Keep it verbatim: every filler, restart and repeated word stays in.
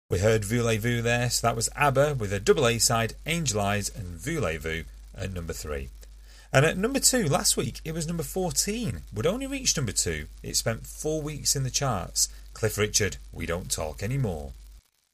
We heard Voulez-Vous there, so that was ABBA with a double A-side, Angel Eyes and Voulez-Vous at number three. And at number two, last week, it was number fourteen. Would only reach number two. It spent four weeks in the charts. Cliff Richard, We Don't Talk Anymore.